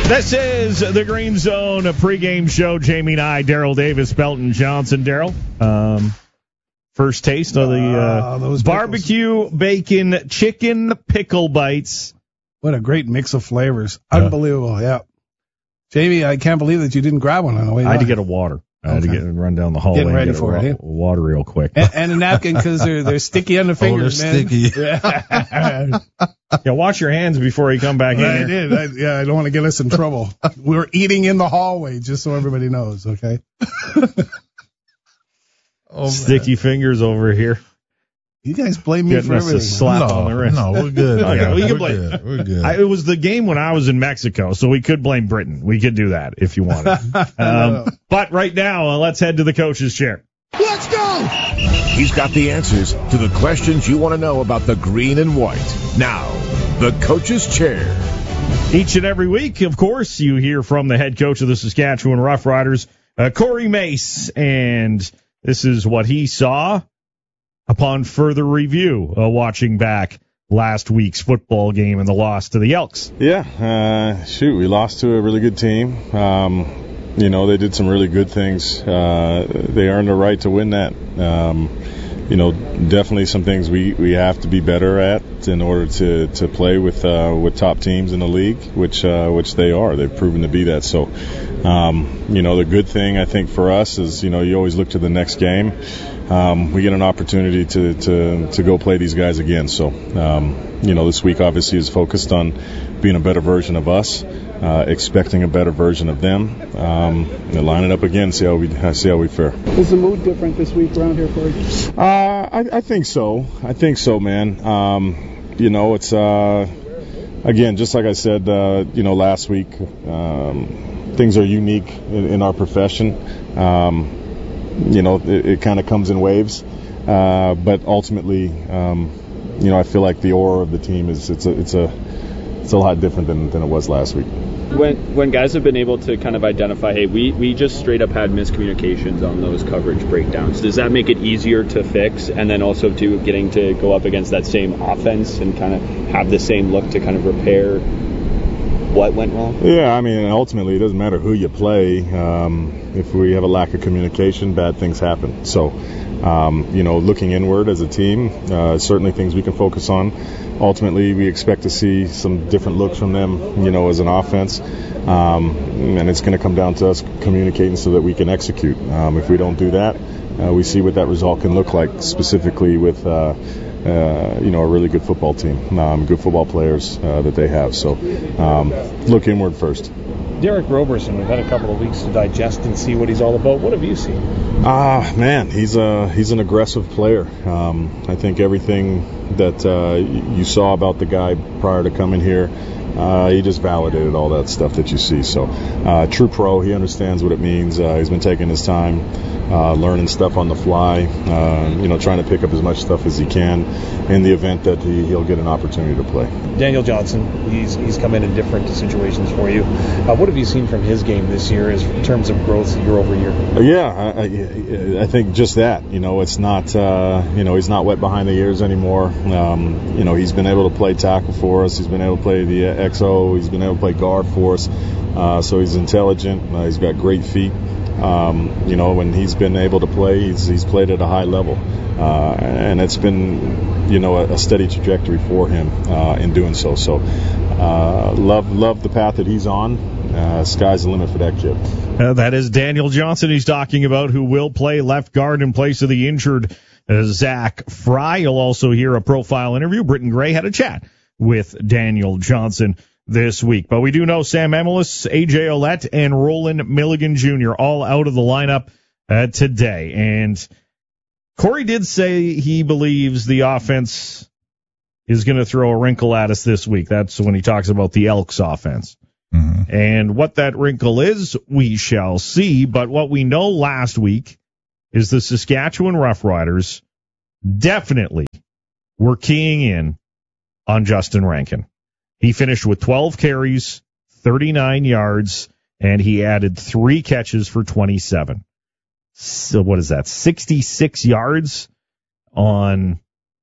This is the Green Zone pregame show. Jamie and I, Daryl Davis, Belton Johnson. Daryl, first taste of the barbecue bacon chicken pickle bites. What a great mix of flavors. Unbelievable, yeah. Jamie, I can't believe that you didn't grab one on the way. I had to get a water. I had to run down the hallway Getting ready and get for it, water real quick. And a napkin because they're sticky on the fingers, they're man. sticky. Yeah, wash your hands before you come back in I here. did. I don't want to get us in trouble. We were eating in the hallway, just so everybody knows, okay? Sticky fingers over here. You guys blame me Getting for us everything. a slap on the wrist. No, we're good. Okay, we can We're blame. good. We're good. It was the game when I was in Mexico, so we could blame Britain. We could do that if you wanted. But right now, let's head to the coach's chair. Let's go! He's got the answers to the questions you want to know about the green and white. Now, the coach's chair. Each and every week, of course, you hear from the head coach of the Saskatchewan Roughriders, Corey Mace, and this is what he saw upon further review, watching back last week's football game and the loss to the Elks. Yeah, we lost to a really good team. They did some really good things. They earned the right to win that. Definitely some things we have to be better at in order to play with top teams in the league, which they are. They've proven to be that. So, the good thing I think for us is, you always look to the next game. We get an opportunity to go play these guys again. So, this week obviously is focused on being a better version of us, expecting a better version of them, and line it up again, see how we fare. Is the mood different this week around here for you? I think so. Man. It's again, just like I said, last week, things are unique in our profession. It kind of comes in waves, but ultimately, I feel like the aura of the team it's a lot different than it was last week. When guys have been able to kind of identify, hey, we just straight up had miscommunications on those coverage breakdowns, does that make it easier to fix? And then also to getting to go up against that same offense and kind of have the same look to kind of repair what went wrong? Yeah, I mean, ultimately it doesn't matter who you play. If we have a lack of communication, bad things happen. So, looking inward as a team, certainly things we can focus on. Ultimately, we expect to see some different looks from them, as an offense. And it's going to come down to us communicating so that we can execute. If we don't do that, we see what that result can look like, specifically with, a really good football team, good football players that they have. So look inward first. Derek Roberson, we've had a couple of weeks to digest and see what he's all about. What have you seen? Man, he's an aggressive player. I think everything that you saw about the guy prior to coming here, he just validated all that stuff that you see. So, true pro, he understands what it means. He's been taking his time, learning stuff on the fly, trying to pick up as much stuff as he can in the event that he'll get an opportunity to play. Daniel Johnson, he's come in different situations for you. What have you seen from his game this year in terms of growth year over year? I think just that. It's not, he's not wet behind the ears anymore. He's been able to play tackle for us. He's been able to play the XO. He's been able to play guard for us. So he's intelligent. He's got great feet. When he's been able to play, he's played at a high level. And it's been, a steady trajectory for him in doing so. So love the path that he's on. Sky's the limit for that kid. That is Daniel Johnson he's talking about, who will play left guard in place of the injured Zach Fry. You'll also hear a profile interview. Britton Gray had a chat with Daniel Johnson this week. But we do know Sam Emelis, A.J. Ouellette, and Roland Milligan Jr. all out of the lineup today. And Corey did say he believes the offense is going to throw a wrinkle at us this week. That's when he talks about the Elks offense. Mm-hmm. And what that wrinkle is, we shall see. But what we know last week is the Saskatchewan Roughriders definitely were keying in on Justin Rankin. He finished with 12 carries, 39 yards, and he added 3 catches for 27. So what is that, 66 yards on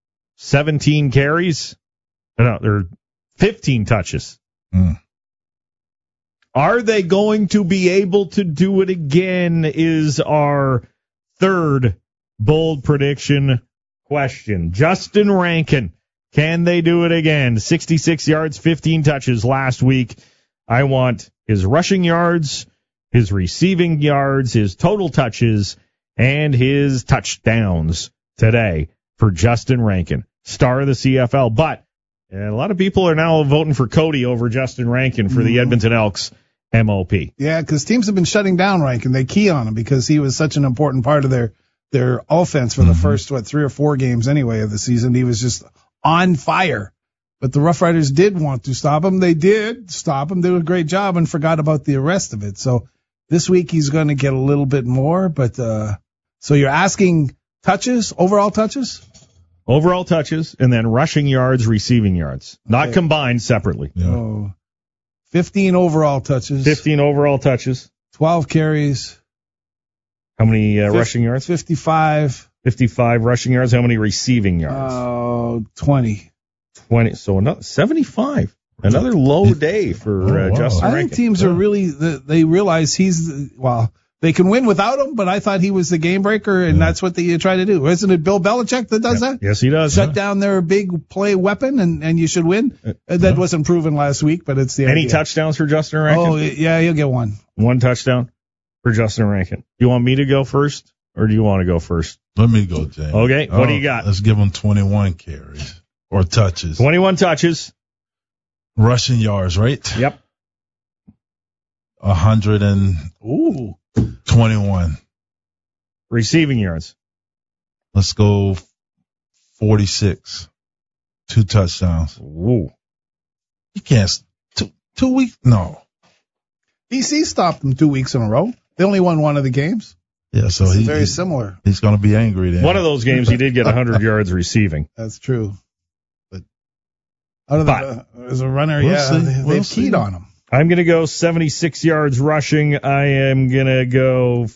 17 carries? No, there are 15 touches. Are they going to be able to do it again is our third bold prediction question. Justin Rankin, can they do it again? 66 yards, 15 touches last week. I want his rushing yards, his receiving yards, his total touches, and his touchdowns today for Justin Rankin, star of the CFL. But a lot of people are now voting for Cody over Justin Rankin for the Edmonton Elks MOP. Yeah, because teams have been shutting down Rankin. They key on him because he was such an important part of their offense for the first, 3 or 4 games anyway of the season. He was just on fire. But the Rough Riders did want to stop him. They did stop him. They did a great job and forgot about the rest of it. So this week he's going to get a little bit more. But so you're asking touches, overall touches? Overall touches, and then rushing yards, receiving yards. Not combined separately. Yeah. Oh, 15 overall touches. 15 overall touches. 12 carries. How many rushing yards? 55. 55 rushing yards. How many receiving yards? 20. 20. So another 75. Another low day for Justin Rankin. I think teams are really, they realize they can win without him, but I thought he was the game breaker, and that's what they try to do. Isn't it Bill Belichick that does that? Yes, he does. Shut down their big play weapon, and you should win. That wasn't proven last week, but it's the Any idea. Touchdowns for Justin Rankin? Oh, yeah, you'll get one. One touchdown for Justin Rankin. You want me to go first, or do you want to go first? Let me go, James. Okay, what do you got? Let's give him 21 carries or touches. 21 touches. Rushing yards, right? Yep. 121. Receiving yards. Let's go 46. 2 touchdowns. Ooh. You can't. 2 weeks? No. BC stopped them 2 weeks in a row. They only won one of the games. Yeah, so he's very similar. He's going to be angry then. One of those games he did get 100 yards receiving. That's true. But as a runner, they've keyed on him. I'm going to go 76 yards rushing. I am going to go.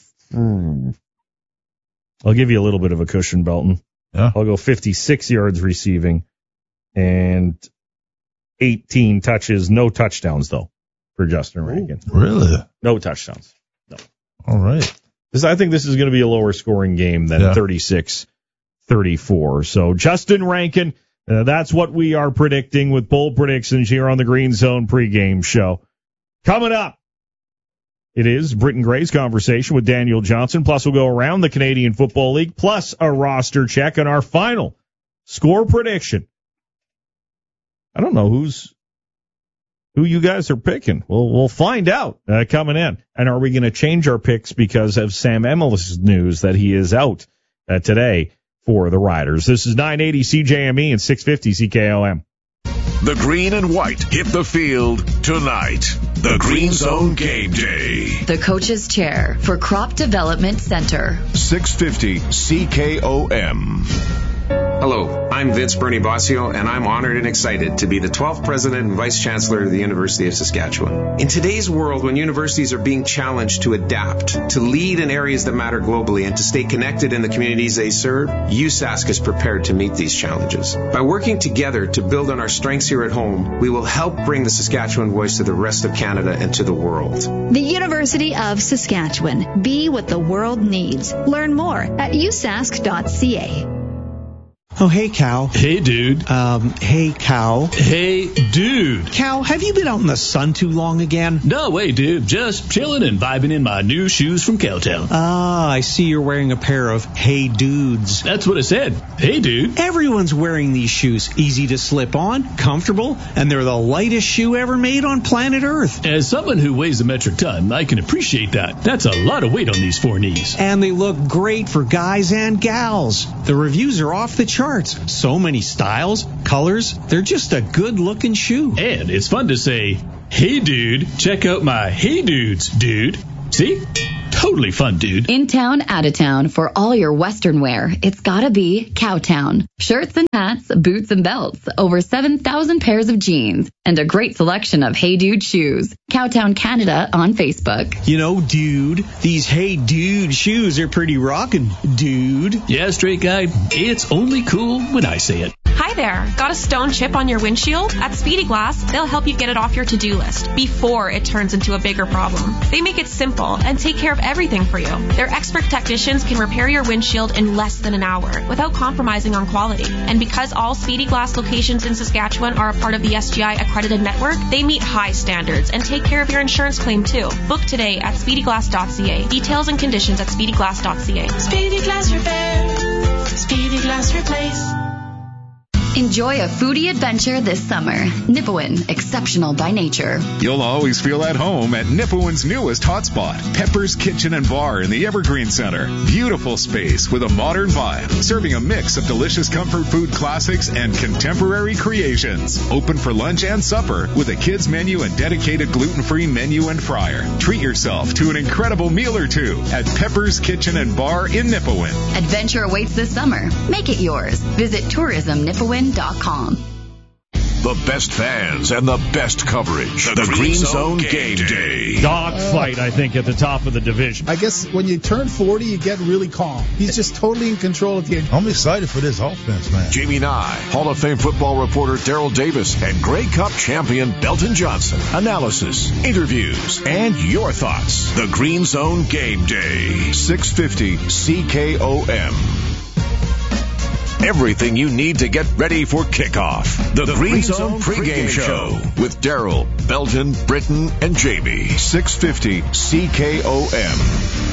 I'll give you a little bit of a cushion, Belton. Yeah. I'll go 56 yards receiving and 18 touches. No touchdowns, though, for Justin Rankin. Really? No touchdowns. No. All right. I think this is going to be a lower scoring game than 36-34. So Justin Rankin, that's what we are predicting with bold predictions here on the Green Zone pregame show. Coming up, it is Britton Gray's conversation with Daniel Johnson. Plus, we'll go around the Canadian Football League, plus a roster check and our final score prediction. I don't know who you guys are picking. We'll find out coming in. And are we going to change our picks because of Sam Emil's news that he is out today for the Riders? This is 980 CJME and 650 CKOM. The green and white hit the field tonight. The Green Zone Game Day. The coach's chair for Crop Development Center. 650 CKOM. Hello, I'm Vince Bernie Bossio, and I'm honored and excited to be the 12th President and Vice Chancellor of the University of Saskatchewan. In today's world, when universities are being challenged to adapt, to lead in areas that matter globally, and to stay connected in the communities they serve, USask is prepared to meet these challenges. By working together to build on our strengths here at home, we will help bring the Saskatchewan voice to the rest of Canada and to the world. The University of Saskatchewan. Be what the world needs. Learn more at usask.ca. Oh, hey, Cal. Hey, dude. Hey, Cal. Hey, dude. Cal, have you been out in the sun too long again? No way, dude. Just chilling and vibing in my new shoes from Cowtown. Ah, I see you're wearing a pair of Hey Dudes. That's what I said. Hey, dude. Everyone's wearing these shoes. Easy to slip on, comfortable, and they're the lightest shoe ever made on planet Earth. As someone who weighs a metric ton, I can appreciate that. That's a lot of weight on these 4 knees. And they look great for guys and gals. The reviews are off the charts. So many styles, colors. They're just a good-looking shoe. And it's fun to say, hey, dude, check out my Hey Dudes, dude. See? Totally fun, dude. In town, out of town, for all your Western wear, it's gotta be Cowtown. Shirts and hats, boots and belts, over 7,000 pairs of jeans, and a great selection of Hey Dude shoes. Cowtown Canada on Facebook. You know, dude, these Hey Dude shoes are pretty rockin', dude. Yeah, straight guy, it's only cool when I say it. Hi there. Got a stone chip on your windshield? At Speedy Glass, they'll help you get it off your to-do list before it turns into a bigger problem. They make it simple and take care of everything for you. Their expert technicians can repair your windshield in less than an hour without compromising on quality. And because all Speedy Glass locations in Saskatchewan are a part of the SGI accredited network, they meet high standards and take care of your insurance claim too. Book today at speedyglass.ca. Details and conditions at speedyglass.ca. Speedy Glass Repair. Speedy Glass Replace. Enjoy a foodie adventure this summer. Nipawin, exceptional by nature. You'll always feel at home at Nipawin's newest hotspot, Pepper's Kitchen and Bar in the Evergreen Center. Beautiful space with a modern vibe, serving a mix of delicious comfort food classics and contemporary creations. Open for lunch and supper with a kids menu and dedicated gluten-free menu and fryer. Treat yourself to an incredible meal or two at Pepper's Kitchen and Bar in Nipawin. Adventure awaits this summer. Make it yours. Visit tourismnipawin.com. The best fans and the best coverage. The Green Zone Game Day. Dogfight, I think, at the top of the division. I guess when you turn 40, you get really calm. He's just totally in control of the end. I'm excited for this offense, man. Jamie Nye, Hall of Fame football reporter Daryl Davis, and Grey Cup champion Belton Johnson. Analysis, interviews, and your thoughts. The Green Zone Game Day. 650 CKOM. Everything you need to get ready for kickoff. The Green Zone pregame show with Daryl, Belton, Britton, and Jamie. 650 CKOM.